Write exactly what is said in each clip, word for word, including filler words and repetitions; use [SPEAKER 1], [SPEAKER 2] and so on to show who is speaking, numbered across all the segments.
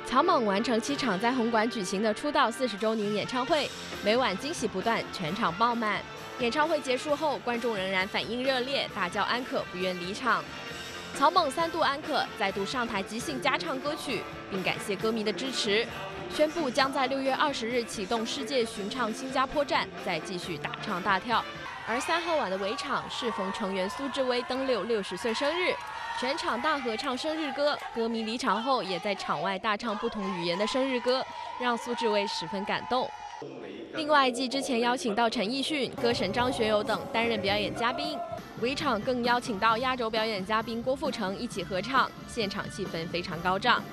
[SPEAKER 1] 草蜢完成七场在红馆举行的出道四十周年演唱会，每晚惊喜不断，全场爆满。演唱会结束后，观众仍然反应热烈，大叫安可，不愿离场。草蜢三度安可，再度上台即兴加唱歌曲，并感谢歌迷的支持，宣布将在六月二十日启动世界巡唱新加坡站，再继续大唱大跳。而三号晚的尾场适逢成员苏志威登六六十岁生日，全场大合唱生日歌，歌迷离场后也在场外大唱不同语言的生日歌，让苏志威十分感动。另外，继之前邀请到陈奕迅、歌神张学友等担任表演嘉宾，尾场更邀请到压轴表演嘉宾郭富城一起合唱，现场气氛非常高涨。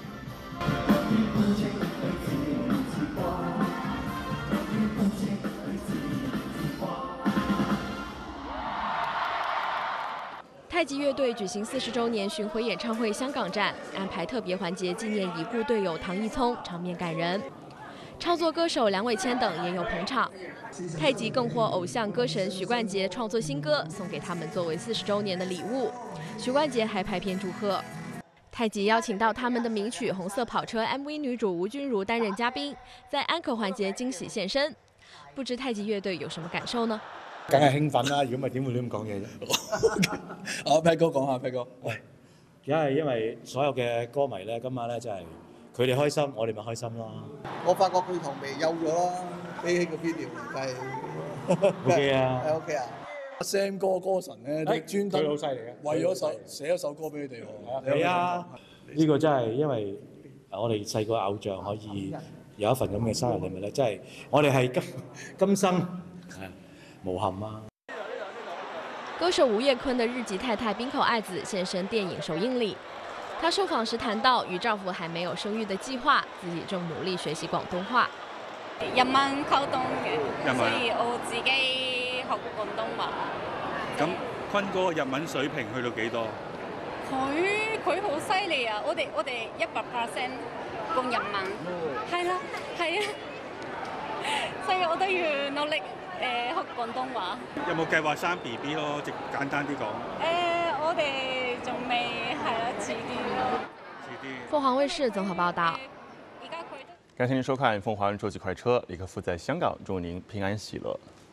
[SPEAKER 1] 太极乐队举行四十周年巡回演唱会香港站，安排特别环节纪念已故队友唐毅聪，场面感人。唱作歌手梁伟谦等也有捧场。太极更获偶像歌神许冠杰创作新歌，送给他们作为四十周年的礼物。许冠杰还拍片祝贺。太极邀请到他们的名曲《红色跑车》M V 女主吴君如担任嘉宾，在安可环節驚喜現身。不知太極樂隊有什麼感受呢？
[SPEAKER 2] 梗係興奮啦！如果唔係點會亂講嘢啫？
[SPEAKER 3] 啊 ，Pat 哥講下 ，Pat 哥。
[SPEAKER 2] 喂，而家係因為所有嘅歌迷咧，今晚咧真係佢哋開心，我哋咪開心咯。
[SPEAKER 3] 我發覺佢同眉幼咗啦，比起個 video 係
[SPEAKER 2] OK 啊，
[SPEAKER 3] 係 OK 啊。Sam 哥歌神咧，都專登
[SPEAKER 2] 佢好犀利嘅，
[SPEAKER 3] 為咗首寫一首歌俾你哋喎。
[SPEAKER 2] 係啊，呢個真係因為我哋細個偶像可以有一份咁嘅生日禮物咧，真係我哋係今今生無憾啊！
[SPEAKER 1] 歌手吳業坤的日籍太太濱口愛子現身電影首映禮。她受訪時談到，與丈夫還沒有生育的計劃，自己正努力學習廣東話。
[SPEAKER 4] 日文溝通嘅，所以我自己學廣東話。
[SPEAKER 5] 咁坤哥日文水平去到幾多？
[SPEAKER 4] 佢佢好犀利啊！我哋我哋一百 percent 講日文，係啦係啊，所以我都要努力誒學廣東話。
[SPEAKER 5] 有冇計劃生 B B 咯？直簡單啲講。
[SPEAKER 4] 誒，我哋仲未係啦，遲啲咯。
[SPEAKER 5] 遲啲。
[SPEAKER 1] 鳳凰衛視綜合報道。
[SPEAKER 6] 感謝您收看《鳳凰週記快車》，李克夫在香港祝您平安喜樂。